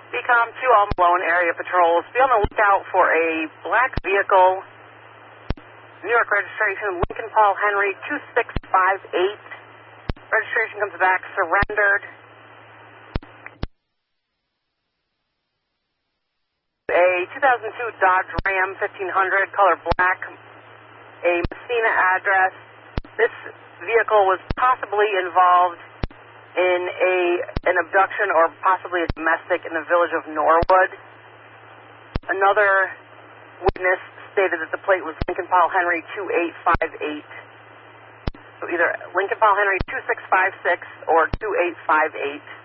BCOM 2 All Malone area patrols. Be on the lookout for a black vehicle, New York registration, Lincoln Paul Henry 2658. Registration comes back surrendered. A 2002 Dodge Ram 1500, color black, a Messina address. This vehicle was possibly involved in an abduction or possibly a domestic in the village of Norwood. Another witness stated that the plate was Lincoln Paul Henry 2858. So either Lincoln Paul Henry 2656 or 2858.